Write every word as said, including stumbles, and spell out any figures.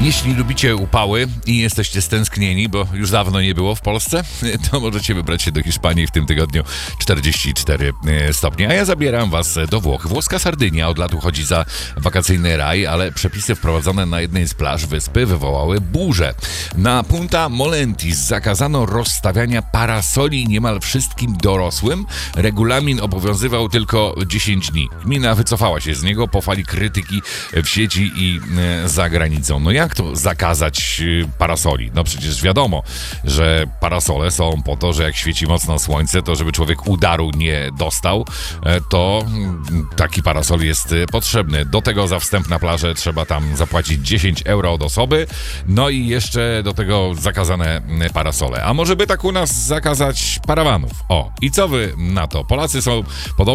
Jeśli lubicie upały i jesteście stęsknieni, bo już dawno nie było w Polsce, to możecie wybrać się do Hiszpanii w tym tygodniu czterdzieści cztery stopnie. A ja zabieram was do Włoch. Włoska Sardynia od lat uchodzi za wakacyjny raj, ale przepisy wprowadzone na jednej z plaż wyspy wywołały burzę. Na Punta Molentis zakazano rozstawiania parasoli niemal wszystkim dorosłym. Regulamin obowiązywał tylko dziesięć dni. Gmina wycofała się z niego po fali krytyki w sieci i e, za granicą. No jak to zakazać e, parasoli? No przecież wiadomo, że parasole są po to, że jak świeci mocno słońce, to żeby człowiek udaru nie dostał, e, to m, taki parasol jest e, potrzebny. Do tego za wstęp na plażę trzeba tam zapłacić dziesięć euro od osoby, no i jeszcze do tego zakazane e, parasole. A może by tak u nas zakazać parawanów? O, i co wy na to? Polacy są podobni